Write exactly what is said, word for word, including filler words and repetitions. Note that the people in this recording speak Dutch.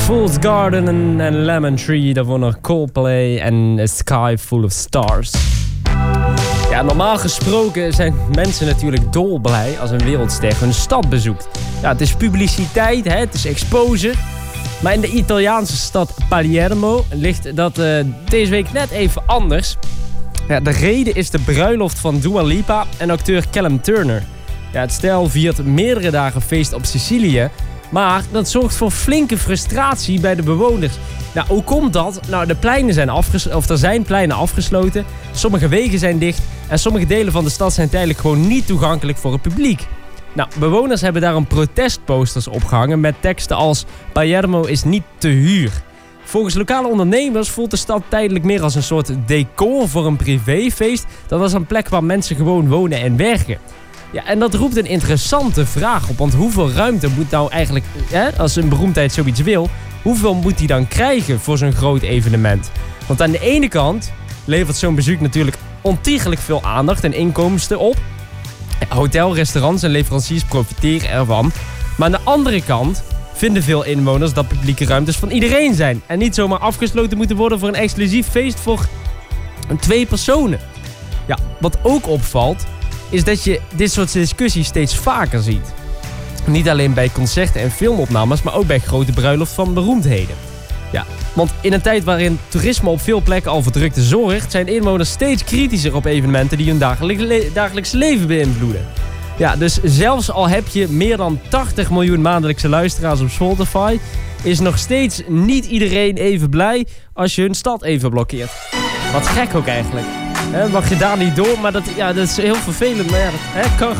Fool's Garden en, en Lemon Tree. Daarvoor nog Coldplay en A Sky Full of Stars. Ja, normaal gesproken zijn mensen natuurlijk dolblij als een wereldster hun stad bezoekt. Ja, het is publiciteit, hè, het is exposure. Maar in de Italiaanse stad Palermo ligt dat uh, deze week net even anders. Ja, de reden is de bruiloft van Dua Lipa en acteur Callum Turner. Ja, het stel viert meerdere dagen feest op Sicilië. Maar dat zorgt voor flinke frustratie bij de bewoners. Nou, hoe komt dat? Nou, de pleinen zijn afges- of er zijn pleinen afgesloten. Sommige wegen zijn dicht. En sommige delen van de stad zijn tijdelijk gewoon niet toegankelijk voor het publiek. Nou, bewoners hebben daarom protestposters opgehangen met teksten als Palermo is niet te huur. Volgens lokale ondernemers voelt de stad tijdelijk meer als een soort decor voor een privéfeest dan als een plek waar mensen gewoon wonen en werken. Ja, en dat roept een interessante vraag op, want hoeveel ruimte moet nou eigenlijk, hè, als een beroemdheid zoiets wil, hoeveel moet hij dan krijgen voor zo'n groot evenement? Want aan de ene kant levert zo'n bezoek natuurlijk ontiegelijk veel aandacht en inkomsten op. Hotel, restaurants en leveranciers profiteren ervan. Maar aan de andere kant vinden veel inwoners dat publieke ruimtes van iedereen zijn en niet zomaar afgesloten moeten worden voor een exclusief feest voor twee personen. Ja, wat ook opvalt is dat je dit soort discussies steeds vaker ziet. Niet alleen bij concerten en filmopnames, maar ook bij grote bruiloft van beroemdheden. Ja, want in een tijd waarin toerisme op veel plekken al voor drukte zorgt, zijn inwoners steeds kritischer op evenementen die hun dagelijks, le- dagelijks leven beïnvloeden. Ja, dus zelfs al heb je meer dan tachtig miljoen maandelijkse luisteraars op Spotify, is nog steeds niet iedereen even blij als je hun stad even blokkeert. Wat gek ook eigenlijk. He, mag je daar niet door, maar dat, ja, dat is heel vervelend. Maar ja, dat he, kan